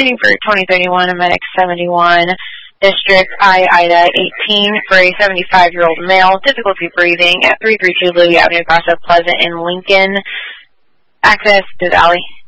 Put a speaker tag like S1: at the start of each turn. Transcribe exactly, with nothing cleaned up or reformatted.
S1: Waiting for twenty thirty-one, a medic seventy-one, District I, Ida eighteen, for a seventy-five-year-old male, difficulty breathing at three thirty-two Louis Avenue, Paso Pleasant in Lincoln. Access to the alley.